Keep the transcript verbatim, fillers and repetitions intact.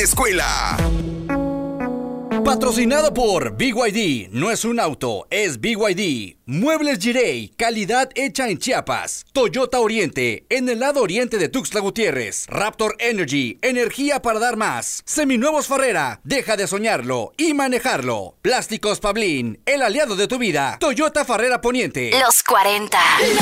escuela. Patrocinado por B Y D. No es un auto, es B Y D. Muebles Girey, calidad hecha en Chiapas. Toyota Oriente, en el lado oriente de Tuxtla Gutiérrez. Raptor Energy, energía para dar más. Seminuevos Farrera, deja de soñarlo y manejarlo. Plásticos Pablín, el aliado de tu vida. Toyota Farrera Poniente. Los cuarenta.